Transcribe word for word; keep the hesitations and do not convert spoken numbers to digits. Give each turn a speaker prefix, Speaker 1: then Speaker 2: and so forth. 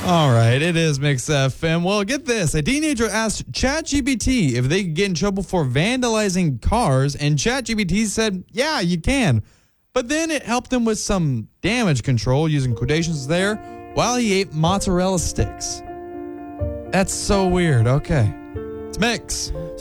Speaker 1: All right, it is Mix F M. Well, get this. A teenager asked ChatGPT if they could get in trouble for vandalizing cars, and ChatGPT said, yeah, you can. But then it helped him with some damage control, using quotations there, while he ate mozzarella sticks. That's so weird. Okay. It's Mix.